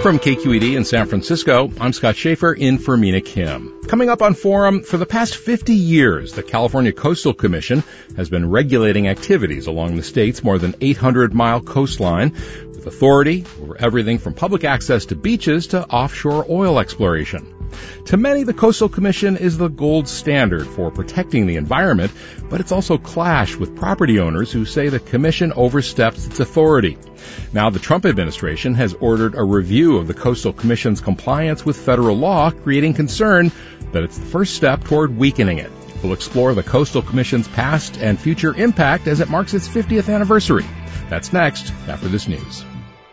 From KQED in San Francisco, I'm Scott Schaefer in for Mina Kim. Coming up on Forum, for the past 50 years, the California Coastal Commission has been regulating activities along the state's more than 800-mile coastline with authority over everything from public access to beaches to offshore oil exploration. To many, the Coastal Commission is the gold standard for protecting the environment, but it's also clashed with property owners who say the Commission oversteps its authority. Now, the Trump administration has ordered a review of the Coastal Commission's compliance with federal law, creating concern that it's the first step toward weakening it. We'll explore the Coastal Commission's past and future impact as it marks its 50th anniversary. That's next, after this news.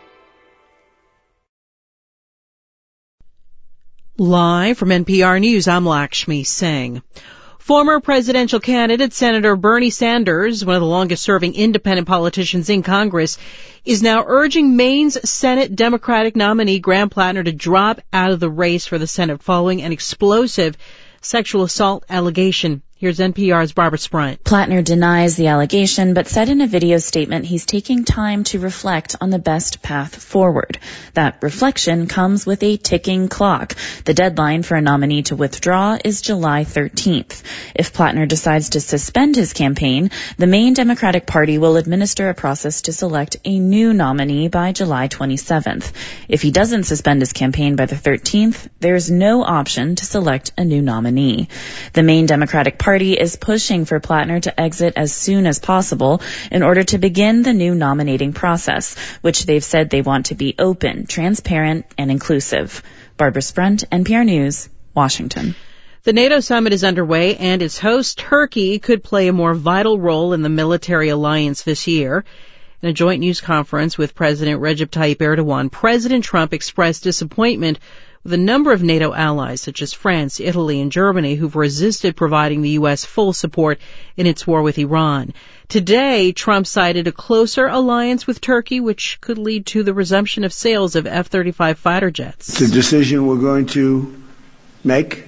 Live from NPR News, I'm Lakshmi Singh. Former presidential candidate Senator Bernie Sanders, one of the longest-serving independent politicians in Congress, is now urging Maine's Senate Democratic nominee Graham Plattner to drop out of the race for the Senate following an explosive sexual assault allegation. Here's NPR's Barbara Sprunt. Plattner denies the allegation, but said in a video statement he's taking time to reflect on the best path forward. That reflection comes with a ticking clock. The deadline for a nominee to withdraw is July 13th. If Plattner decides to suspend his campaign, the Maine Democratic Party will administer a process to select a new nominee by July 27th. If he doesn't suspend his campaign by the 13th, there's no option to select a new nominee. The Maine Democratic Party is pushing for Plattner to exit as soon as possible in order to begin the new nominating process, which they've said they want to be open, transparent, and inclusive. Barbara Sprunt, NPR News, Washington. The NATO summit is underway, and its host, Turkey, could play a more vital role in the military alliance this year. In a joint news conference with President Recep Tayyip Erdogan, President Trump expressed disappointment with a number of NATO allies, such as France, Italy, and Germany, who've resisted providing the U.S. full support in its war with Iran. Today, Trump cited a closer alliance with Turkey, which could lead to the resumption of sales of F-35 fighter jets. It's a decision we're going to make.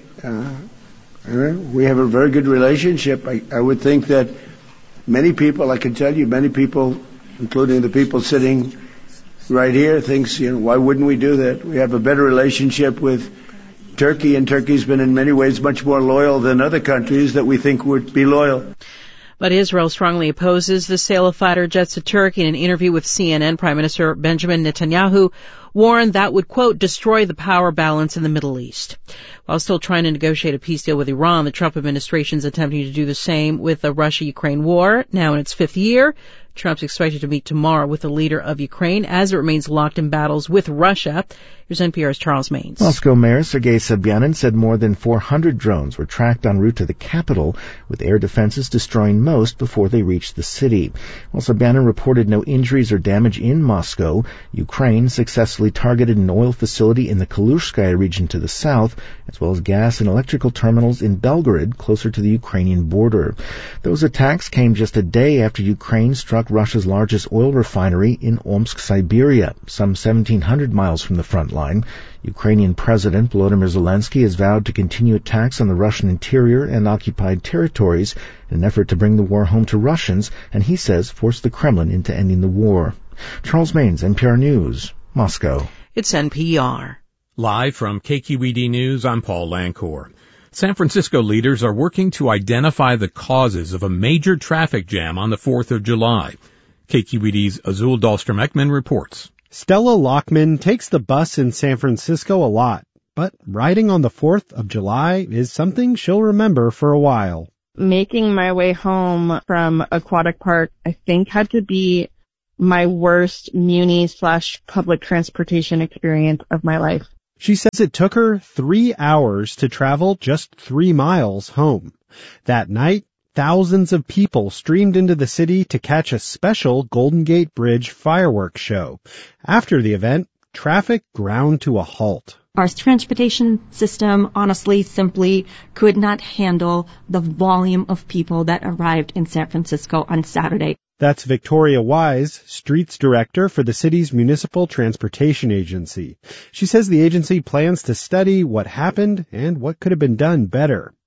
We have a very good relationship. I would think that many people, I can tell you, many people, including the people sitting right here, thinks, why wouldn't we do that? We have a better relationship with Turkey, and Turkey's been in many ways much more loyal than other countries that we think would be loyal. But Israel strongly opposes the sale of fighter jets to Turkey. In an interview with CNN, Prime Minister Benjamin Netanyahu warned that would, quote, destroy the power balance in the Middle East. While still trying to negotiate a peace deal with Iran, the Trump administration is attempting to do the same with the Russia-Ukraine war, now in its fifth year. Trump's expected to meet tomorrow with the leader of Ukraine as it remains locked in battles with Russia. Here's NPR's Charles Maines. Moscow Mayor Sergei Sobyanin said more than 400 drones were tracked en route to the capital, with air defenses destroying most before they reached the city. While Sobyanin reported no injuries or damage in Moscow, Ukraine successfully targeted an oil facility in the Kalushskaya region to the south, as well as gas and electrical terminals in Belgorod, closer to the Ukrainian border. Those attacks came just a day after Ukraine struck Russia's largest oil refinery in Omsk, Siberia, some 1,700 miles from the front line. Ukrainian President Volodymyr Zelensky has vowed to continue attacks on the Russian interior and occupied territories in an effort to bring the war home to Russians, and he says force the Kremlin into ending the war. Charles Maines, NPR News, Moscow. It's NPR. Live from KQED News, I'm Paul Lancour. San Francisco leaders are working to identify the causes of a major traffic jam on the 4th of July. KQED's Azul Dahlstrom-Ekman reports. Stella Lockman takes the bus in San Francisco a lot, but riding on the 4th of July is something she'll remember for a while. Making my way home from Aquatic Park, I think, had to be my worst muni/public transportation experience of my life. She says it took her 3 hours to travel just 3 miles home. That night, thousands of people streamed into the city to catch a special Golden Gate Bridge fireworks show. After the event, traffic ground to a halt. Our transportation system, honestly, simply could not handle the volume of people that arrived in San Francisco on Saturday. That's Victoria Wise, Streets Director for the city's Municipal Transportation Agency. She says the agency plans to study what happened and what could have been done better.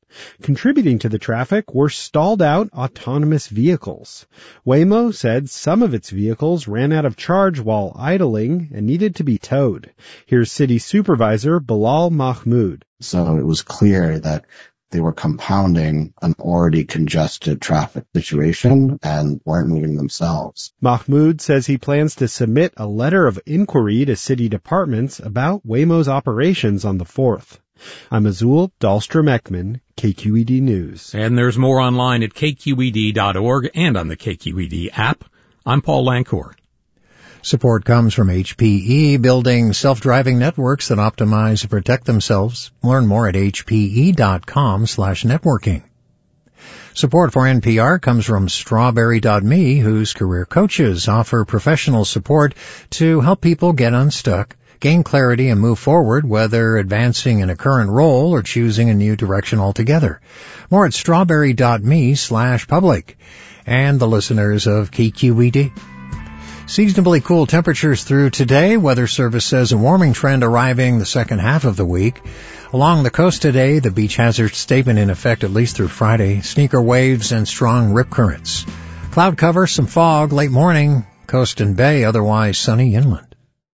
Contributing to the traffic were stalled-out autonomous vehicles. Waymo said some of its vehicles ran out of charge while idling and needed to be towed. Here's City Supervisor Bilal Mahmood. So it was clear that they were compounding an already congested traffic situation and weren't moving themselves. Mahmood says he plans to submit a letter of inquiry to city departments about Waymo's operations on the 4th. I'm Azul Dahlstrom-Ekman, KQED News. And there's more online at kqed.org and on the KQED app. I'm Paul Lancourt. Support comes from HPE, building self-driving networks that optimize and protect themselves. Learn more at hpe.com/networking. Support for NPR comes from Strawberry.me, whose career coaches offer professional support to help people get unstuck, gain clarity, and move forward, whether advancing in a current role or choosing a new direction altogether. More at strawberry.me/public. And the listeners of KQED. Seasonably cool temperatures through today. Weather Service says a warming trend arriving the second half of the week. Along the coast today, the beach hazard statement in effect at least through Friday. Sneaker waves and strong rip currents. Cloud cover, some fog, late morning. Coast and bay, otherwise sunny inland.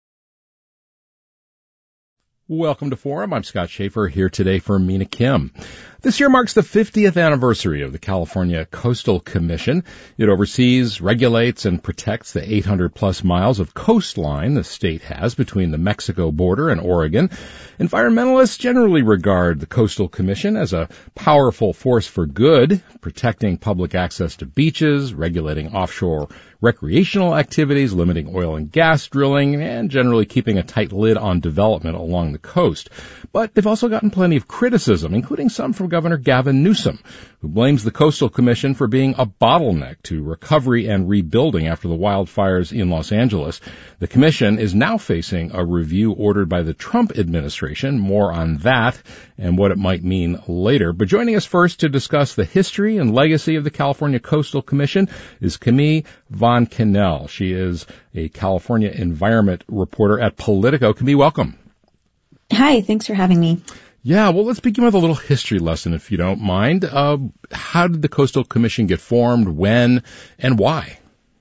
Welcome to Forum. I'm Scott Schaefer here today for Mina Kim. This year marks the 50th anniversary of the California Coastal Commission. It oversees, regulates, and protects the 800-plus miles of coastline the state has between the Mexico border and Oregon. Environmentalists generally regard the Coastal Commission as a powerful force for good, protecting public access to beaches, regulating offshore recreational activities, limiting oil and gas drilling, and generally keeping a tight lid on development along the coast. But they've also gotten plenty of criticism, including some from Governor Gavin Newsom, who blames the Coastal Commission for being a bottleneck to recovery and rebuilding after the wildfires in Los Angeles. The commission is now facing a review ordered by the Trump administration. More on that and what it might mean later. But joining us first to discuss the history and legacy of the California Coastal Commission is Camille Von Kennel. She is a California environment reporter at Politico. Camille, welcome. Hi, thanks for having me. Yeah, well, let's begin with a little history lesson, if you don't mind. How did the Coastal Commission get formed, when, and why?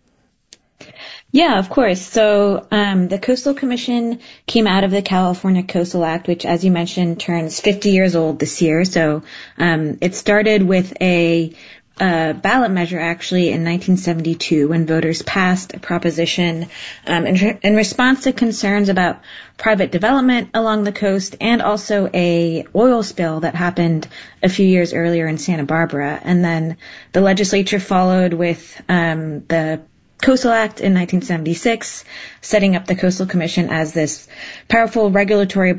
Yeah, of course. So the Coastal Commission came out of the California Coastal Act, which, as you mentioned, turns 50 years old this year. So it started with a ballot measure actually in 1972 when voters passed a proposition in response to concerns about private development along the coast and also a oil spill that happened a few years earlier in Santa Barbara. And then the legislature followed with the Coastal Act in 1976, setting up the Coastal Commission as this powerful regulatory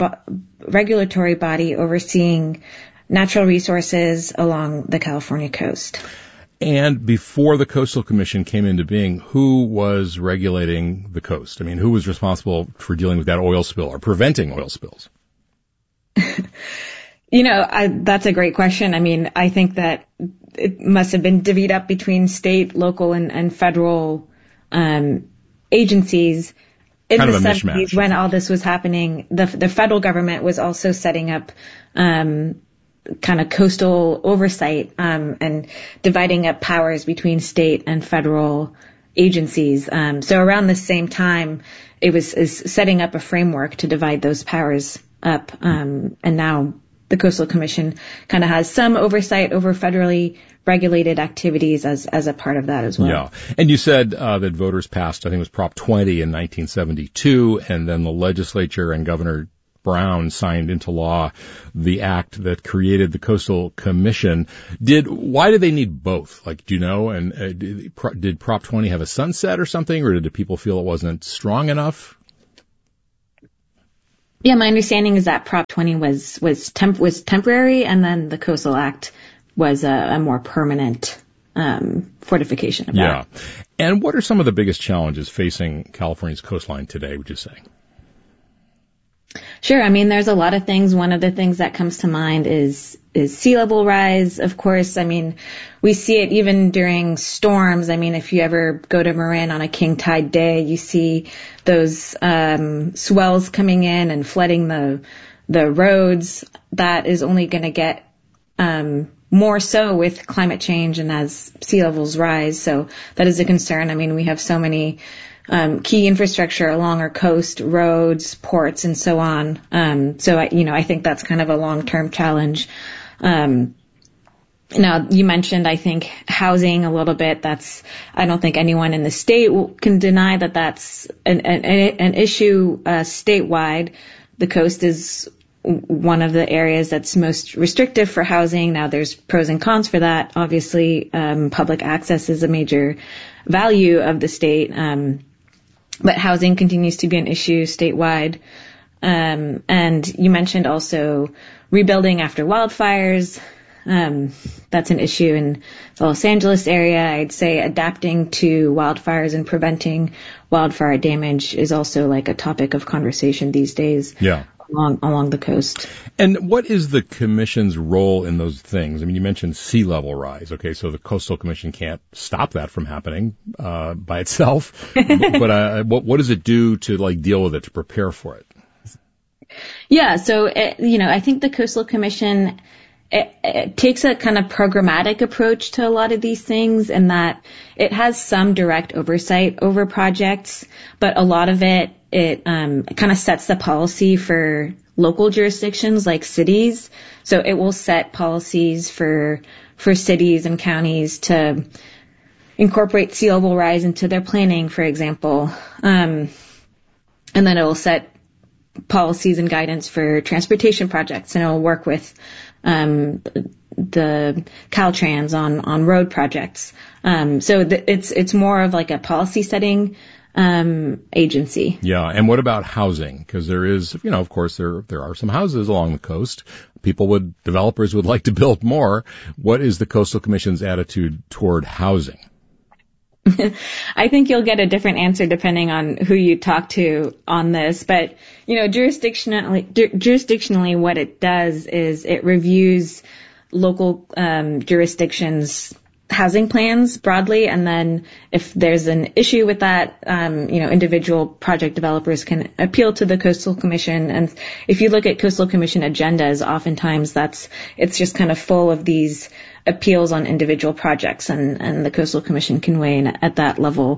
body overseeing natural resources along the California coast. And before the Coastal Commission came into being, who was regulating the coast? I mean, who was responsible for dealing with that oil spill or preventing oil spills? That's a great question. I mean, I think that it must have been divvied up between state, local, and federal agencies. In the 70s, when all this was happening, the federal government was also setting up kind of coastal oversight and dividing up powers between state and federal agencies. So around the same time, it was setting up a framework to divide those powers up. And now the Coastal Commission kind of has some oversight over federally regulated activities as a part of that as well. Yeah. And you said that voters passed, I think it was Prop 20 in 1972, and then the legislature and Governor Brown signed into law the act that created the Coastal Commission. Why did they need both? Like, do you know? And did Prop 20 have a sunset or something, or did people feel it wasn't strong enough? Yeah, my understanding is that Prop 20 was temporary, and then the Coastal Act was a more permanent fortification of that. Yeah. And what are some of the biggest challenges facing California's coastline today, would you say? Sure. I mean, there's a lot of things. One of the things that comes to mind is sea level rise, of course. I mean, we see it even during storms. I mean, if you ever go to Marin on a king tide day, you see those swells coming in and flooding the roads. That is only going to get more so with climate change and as sea levels rise. So that is a concern. I mean, we have so many key infrastructure along our coast, roads, ports, and so on. So I think that's kind of a long-term challenge. Now, you mentioned, I think, housing a little bit. I don't think anyone in the state can deny that that's an issue statewide. The coast is one of the areas that's most restrictive for housing. Now, there's pros and cons for that. Obviously, public access is a major value of the state, but housing continues to be an issue statewide. And you mentioned also rebuilding after wildfires. That's an issue in the Los Angeles area. I'd say adapting to wildfires and preventing wildfire damage is also like a topic of conversation these days. Yeah. Along the coast. And what is the commission's role in those things? I mean, you mentioned sea level rise. Okay, so the Coastal Commission can't stop that from happening by itself. But what does it do to deal with it, to prepare for it? Yeah, so I think the Coastal Commission it takes a kind of programmatic approach to a lot of these things, in that it has some direct oversight over projects, but a lot of it kind of sets the policy for local jurisdictions like cities. So it will set policies for cities and counties to incorporate sea level rise into their planning, for example. And then it will set policies and guidance for transportation projects, and it will work with the Caltrans on road projects. So it's more of like a policy setting agency. Yeah, and what about housing? Because there is, of course, there are some houses along the coast. Developers would like to build more. What is the Coastal Commission's attitude toward housing? I think you'll get a different answer depending on who you talk to on this. But, jurisdictionally what it does is it reviews local jurisdictions' housing plans broadly, and then if there's an issue with that, individual project developers can appeal to the Coastal Commission. And if you look at Coastal Commission agendas, oftentimes it's just kind of full of these appeals on individual projects, and the Coastal Commission can weigh in at that level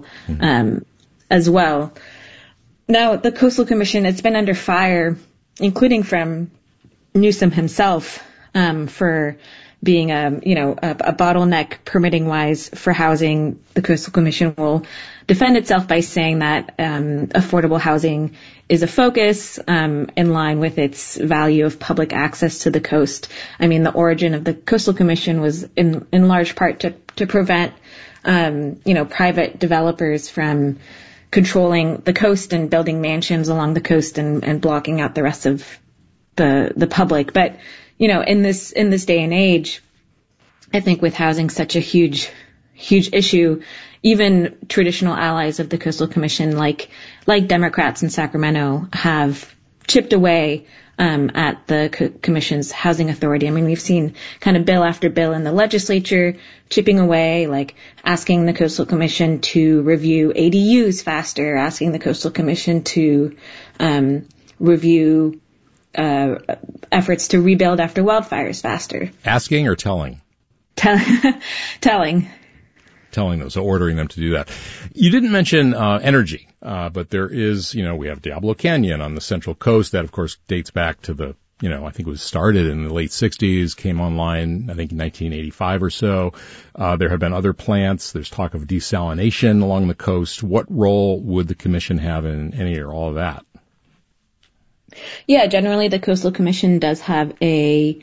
as well. Now, the Coastal Commission, it's been under fire, including from Newsom himself, for being a bottleneck permitting wise for housing. The Coastal Commission will defend itself by saying that affordable housing is a focus in line with its value of public access to the coast. I mean, the origin of the Coastal Commission was in large part to prevent private developers from controlling the coast and building mansions along the coast and blocking out the rest of the public. But in this day and age, I think with housing such a huge issue, even traditional allies of the Coastal Commission, like Democrats in Sacramento, have chipped away at the Commission's housing authority. I mean, we've seen kind of bill after bill in the legislature chipping away, like asking the Coastal Commission to review ADUs faster, asking the Coastal Commission to review efforts to rebuild after wildfires faster. Asking or telling? Telling. Telling them, so ordering them to do that. You didn't mention energy, but there is, we have Diablo Canyon on the Central Coast that, of course, dates back to the, I think it was started in the late 60s, came online, I think, in 1985 or so. There have been other plants. There's talk of desalination along the coast. What role would the Commission have in any or all of that? Yeah, generally the Coastal Commission does have major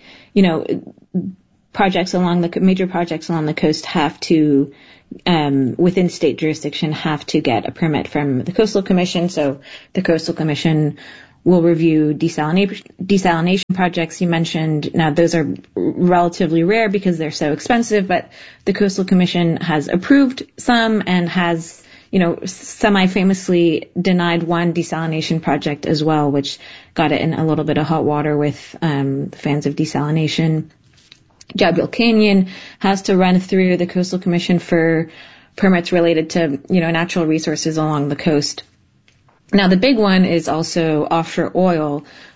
projects along the coast have to, within state jurisdiction, have to get a permit from the Coastal Commission. So the Coastal Commission will review desalination projects you mentioned. Now, those are relatively rare because they're so expensive, but the Coastal Commission has approved some and has semi-famously denied one desalination project as well, which got it in a little bit of hot water with fans of desalination. Diablo Canyon has to run through the Coastal Commission for permits related to, natural resources along the coast. Now, the big one is also offshore oil.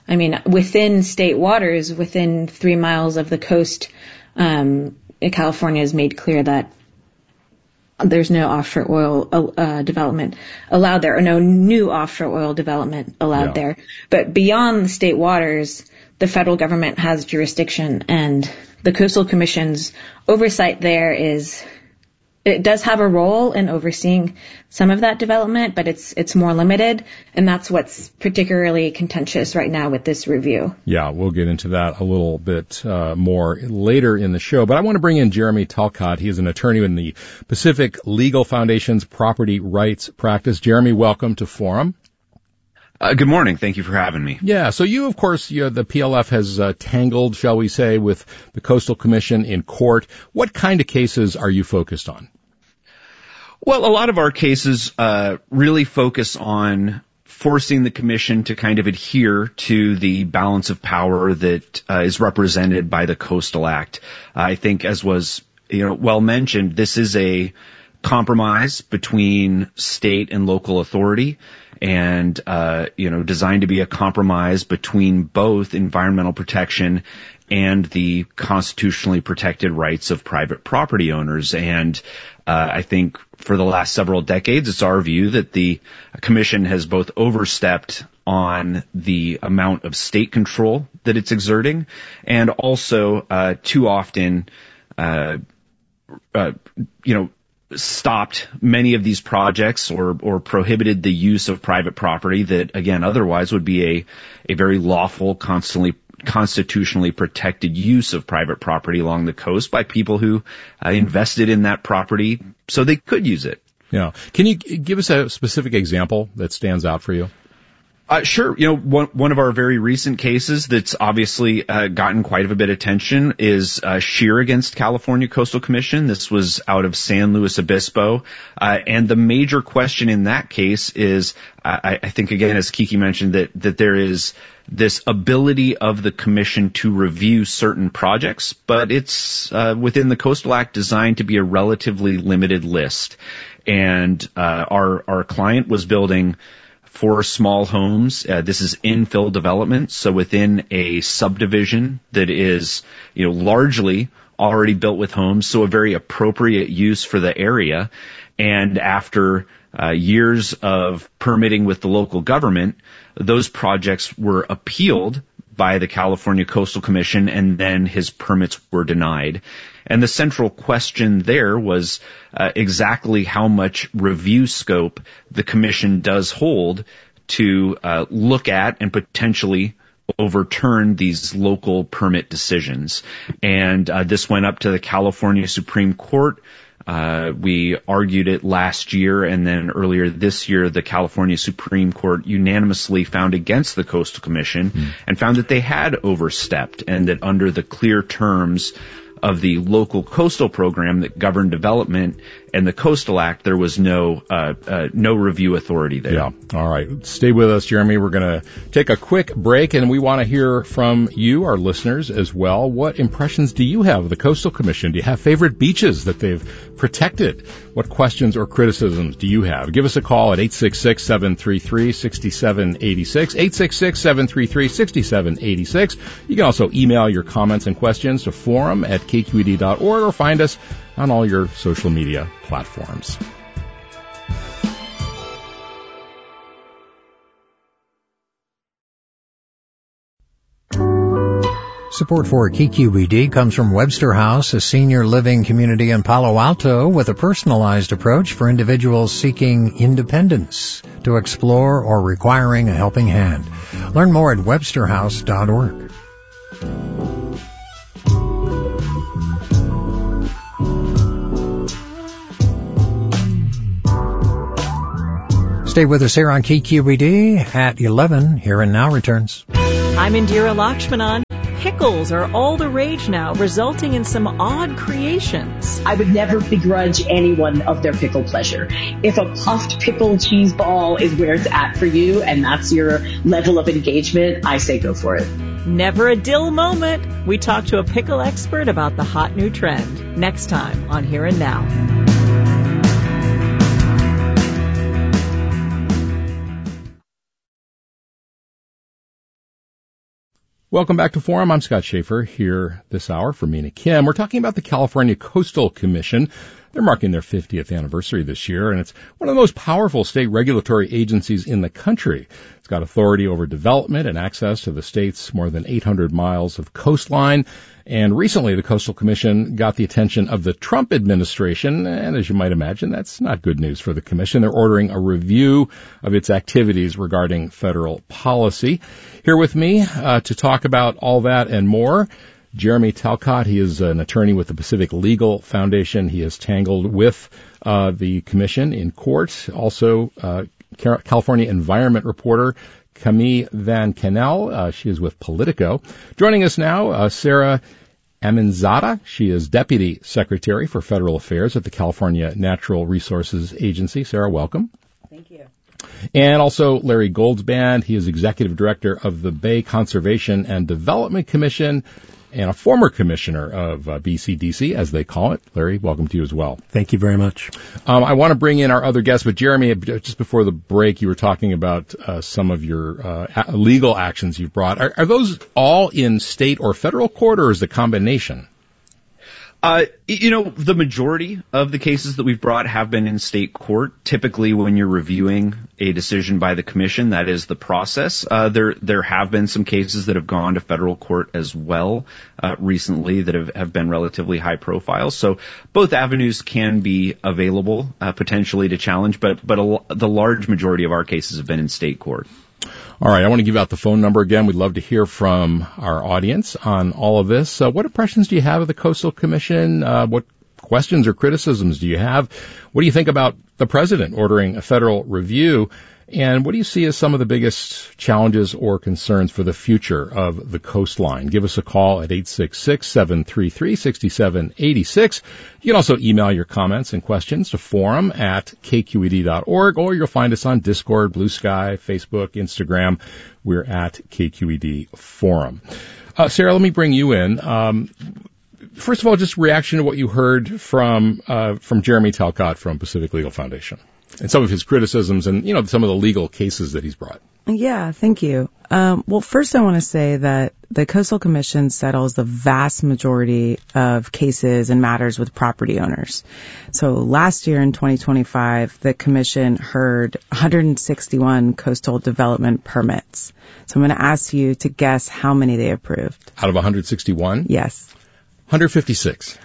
I mean, within state waters, within 3 miles of the coast, California has made clear that there's no offshore oil development allowed there, or no new offshore oil development allowed there. But beyond the state waters, the federal government has jurisdiction, and the Coastal Commission's oversight there it does have a role in overseeing some of that development, but it's more limited, and that's what's particularly contentious right now with this review. Yeah, we'll get into that a little bit more later in the show, but I want to bring in Jeremy Talcott. He is an attorney in the Pacific Legal Foundation's property rights practice. Jeremy, welcome to Forum. Good morning. Thank you for having me. Yeah, so you, of course, the PLF has tangled, shall we say, with the Coastal Commission in court. What kind of cases are you focused on? Well, a lot of our cases really focus on forcing the commission to kind of adhere to the balance of power that is represented by the Coastal Act. I think, as was well mentioned, this is a compromise between state and local authority, and designed to be a compromise between both environmental protection and the constitutionally protected rights of private property owners. And I think for the last several decades, it's our view that the commission has both overstepped on the amount of state control that it's exerting, and also too often, stopped many of these projects or prohibited the use of private property that, again, otherwise would be a very lawful, constitutionally protected use of private property along the coast by people who invested in that property so they could use it. Yeah. Can you give us a specific example that stands out for you? Sure. One of our very recent cases that's obviously gotten quite a bit of attention is Scheer against California Coastal Commission. This was out of San Luis Obispo. And the major question in that case is, I think, again, as Kiki mentioned, that there is this ability of the commission to review certain projects, but it's within the Coastal Act designed to be a relatively limited list. And our client was building 4 small homes. This is infill development, so within a subdivision that is, largely already built with homes, so a very appropriate use for the area. And after years of permitting with the local government, those projects were appealed by the California Coastal Commission, and then his permits were denied. And the central question there was exactly how much review scope the commission does hold to look at and potentially overturn these local permit decisions. And this went up to the California Supreme Court. We argued it last year, and then earlier this year, the California Supreme Court unanimously found against the Coastal Commission and found that they had overstepped, and that under the clear terms of the local coastal program that governed development and the Coastal Act, there was no review authority there. Yeah. All right. Stay with us, Jeremy. We're going to take a quick break, and we want to hear from you, our listeners, as well. What impressions do you have of the Coastal Commission? Do you have favorite beaches that they've protected? What questions or criticisms do you have? Give us a call at 866-733-6786, 866-733-6786. You can also email your comments and questions to forum@kqed.org, or find us on all your social media platforms. Support for KQED comes from Webster House, a senior living community in Palo Alto with a personalized approach for individuals seeking independence, to explore or requiring a helping hand. Learn more at websterhouse.org. Stay with us here on KQED at 11. Here and Now returns. I'm Indira Lakshmanan. Pickles are all the rage now, resulting in some odd creations. I would never begrudge anyone of their pickle pleasure. If a puffed pickle cheese ball is where it's at for you and that's your level of engagement, I say go for it. Never a dill moment. We talk to a pickle expert about the hot new trend. Next time on Here and Now. Welcome back to Forum. I'm Scott Schaefer here this hour for Mina Kim. We're talking about the California Coastal Commission. They're marking their 50th anniversary this year, and it's one of the most powerful state regulatory agencies in the country. It's got authority over development and access to the state's more than 800 miles of coastline. And recently, the Coastal Commission got the attention of the Trump administration, and as you might imagine, that's not good news for the Commission. They're ordering a review of its activities regarding federal policy. Here with me to talk about all that and more, Jeremy Talcott. He is an attorney with the Pacific Legal Foundation. He is tangled with the Commission in court. Also, California Environment reporter Camille Van Canel. She is with Politico. Joining us now, Sarah Aminzada. She is Deputy Secretary for Federal Affairs at the California Natural Resources Agency. Sarah, welcome. Thank you. And also Larry Goldsband. He is Executive Director of the Bay Conservation and Development Commission and a former commissioner of BCDC, as they call it. Larry, welcome to you as well. Thank you very much. I want to bring in our other guests, but Jeremy, just before the break, you were talking about some of your legal actions you've brought. Are those all in state or federal court, or is the combination? The majority of the cases that we've brought have been in state court. Typically, when you're reviewing a decision by the commission, that is the process. There have been some cases that have gone to federal court as well recently that have been relatively high profile. So both avenues can be available potentially to challenge, but the large majority of our cases have been in state court. All right, I want to give out the phone number again. We'd love to hear from our audience on all of this. What impressions do you have of the Coastal Commission? What questions or criticisms do you have? What do you think about the president ordering a federal review? And what do you see as some of the biggest challenges or concerns for the future of the coastline? Give us a call at 866-733-6786. You can also email your comments and questions to forum@kqed.org, or you'll find us on Discord, Blue Sky, Facebook, Instagram. We're at KQED Forum. Sarah, let me bring you in. First of all, just reaction to what you heard from Jeremy Talcott from Pacific Legal Foundation and some of his criticisms and, some of the legal cases that he's brought. Yeah, thank you. Well, first I want to say that the Coastal Commission settles the vast majority of cases and matters with property owners. So last year in 2025, the Commission heard 161 coastal development permits. So I'm going to ask you to guess how many they approved. Out of 161? Yes. 156.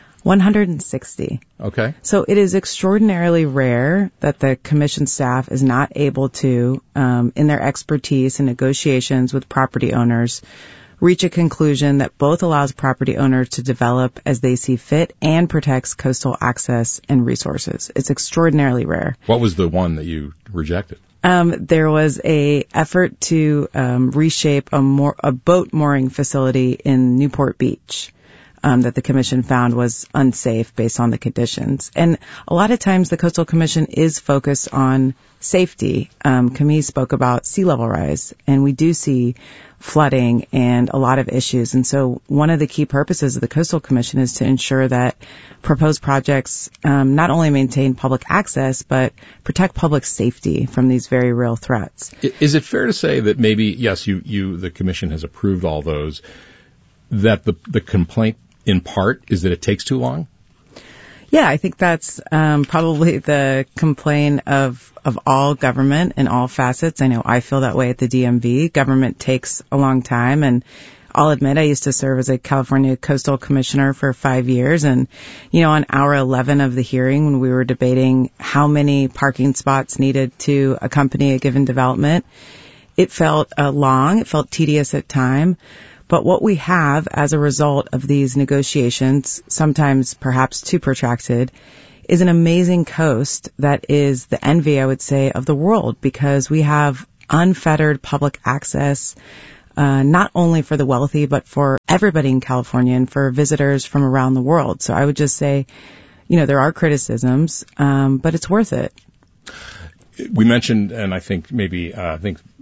160. Okay. So it is extraordinarily rare that the commission staff is not able to, in their expertise in negotiations with property owners, reach a conclusion that both allows property owners to develop as they see fit and protects coastal access and resources. It's extraordinarily rare. What was the one that you rejected? There was a effort to reshape a boat mooring facility in Newport Beach. That the commission found was unsafe based on the conditions. And a lot of times the Coastal Commission is focused on safety. Camille spoke about sea level rise, and we do see flooding and a lot of issues. And so one of the key purposes of the Coastal Commission is to ensure that proposed projects not only maintain public access, but protect public safety from these very real threats. Is it fair to say that maybe, yes, the commission has approved all those, that the complaint in part is that it takes too long? Yeah, I think that's probably the complaint of all government in all facets. I know I feel that way at the DMV. Government takes a long time, and I'll admit I used to serve as a California Coastal Commissioner for 5 years. And, on hour 11 of the hearing, when we were debating how many parking spots needed to accompany a given development, it felt long, it felt tedious at time. But what we have as a result of these negotiations, sometimes perhaps too protracted, is an amazing coast that is the envy, I would say, of the world, because we have unfettered public access, not only for the wealthy, but for everybody in California and for visitors from around the world. So I would just say, there are criticisms, but it's worth it. We mentioned, and I think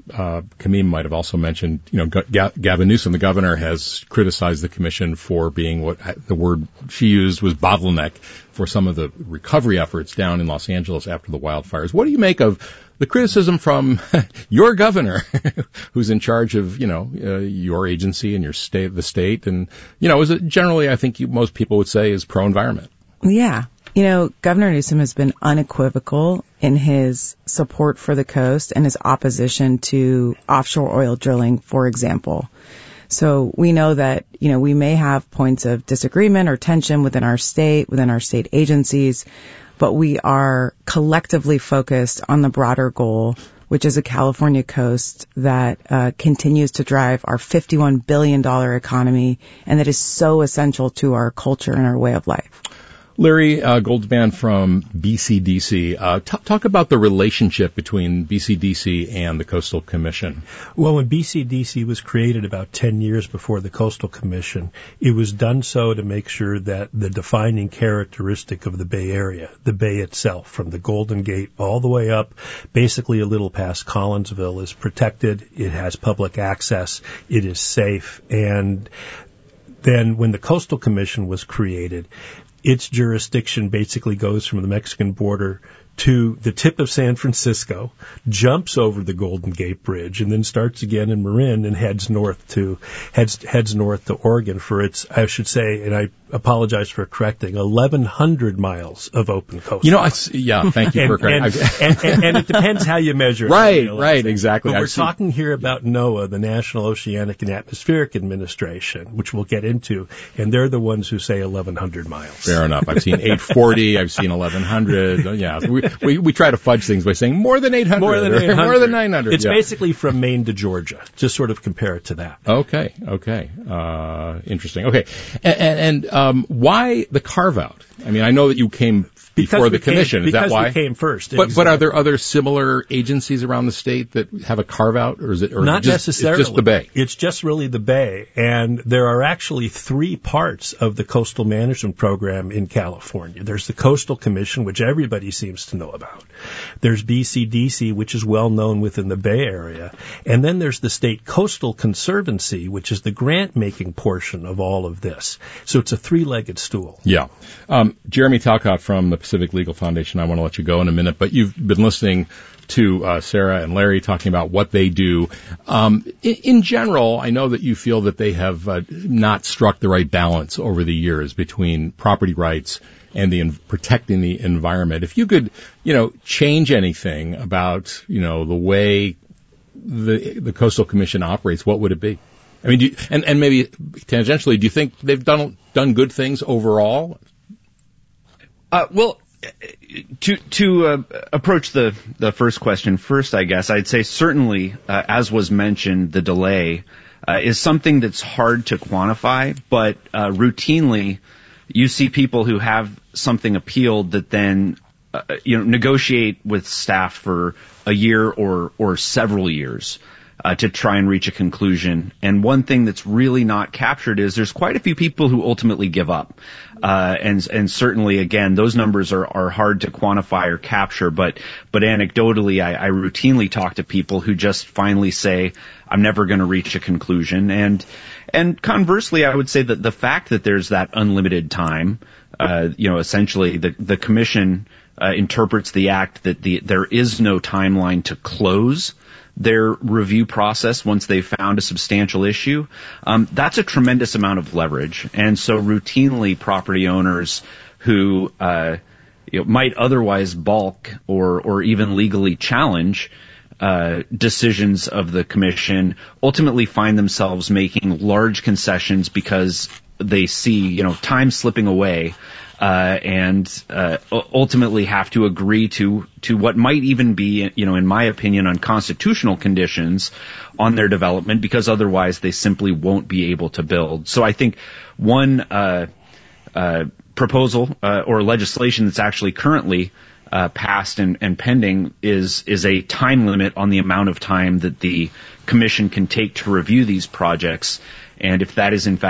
Kamim might have also mentioned, Gavin Newsom, the governor, has criticized the commission for being what the word she used was bottleneck for some of the recovery efforts down in Los Angeles after the wildfires. What do you make of the criticism from your governor, who's in charge of, your agency and the state, and, is it generally, I think most people would say, is pro-environment? Yeah. Governor Newsom has been unequivocal in his support for the coast and his opposition to offshore oil drilling, for example. So we know that, we may have points of disagreement or tension within our state agencies, but we are collectively focused on the broader goal, which is a California coast that continues to drive our $51 billion economy and that is so essential to our culture and our way of life. Larry Goldsman from BCDC. Talk about the relationship between BCDC and the Coastal Commission. Well, when BCDC was created about 10 years before the Coastal Commission, it was done so to make sure that the defining characteristic of the Bay Area, the Bay itself, from the Golden Gate all the way up, basically a little past Collinsville, is protected. It has public access. It is safe. And then when the Coastal Commission was created, its jurisdiction basically goes from the Mexican border to the tip of San Francisco, jumps over the Golden Gate Bridge, and then starts again in Marin and heads north to Oregon for its, I should say, and I apologize for correcting, 1,100 miles of open coast. Thank you for correcting. and it depends how you measure it. Right, exactly. But we're talking here about NOAA, the National Oceanic and Atmospheric Administration, which we'll get into, and they're the ones who say 1,100 miles. Fair enough. I've seen 840. I've seen 1,100. Yeah, we try to fudge things by saying more than 800. More than 900. It's basically from Maine to Georgia. Just sort of compare it to that. Okay. Interesting. Okay. And why the carve-out? I mean, I know that you came before the commission. Is that why? Because we came first. But are there other similar agencies around the state that have a carve-out, or is it not necessarily? It's just the Bay. It's just really the Bay, and there are actually three parts of the coastal management program in California. There's the Coastal Commission, which everybody seems to know about. There's BCDC, which is well known within the Bay Area, and then there's the State Coastal Conservancy, which is the grant-making portion of all of this. So it's a three-legged stool. Yeah. Jeremy Talcott from the Pacific Legal Foundation, I want to let you go in a minute, but you've been listening to Sarah and Larry talking about what they do. In general, I know that you feel that they have not struck the right balance over the years between property rights and protecting the environment. If you could, change anything about, the way the Coastal Commission operates, what would it be? I mean, and maybe tangentially, do you think they've done good things overall? Well, to approach the first question first, I guess I'd say certainly, as was mentioned, the delay is something that's hard to quantify, but routinely you see people who have something appealed that then negotiate with staff for a year or several years to try and reach a conclusion. And one thing that's really not captured is there's quite a few people who ultimately give up. And certainly, again, those numbers are hard to quantify or capture, but anecdotally, I routinely talk to people who just finally say, I'm never going to reach a conclusion. And conversely, I would say that the fact that there's that unlimited time, essentially the commission interprets the act that there is no timeline to close their review process once they've found a substantial issue. That's a tremendous amount of leverage. And so routinely property owners who might otherwise balk or even legally challenge decisions of the commission ultimately find themselves making large concessions because they see, time slipping away, and ultimately have to agree to what might even be, in my opinion, unconstitutional conditions on their development, because otherwise they simply won't be able to build. So I think one proposal or legislation that's actually currently passed and pending is a time limit on the amount of time that the commission can take to review these projects. And if that is in fact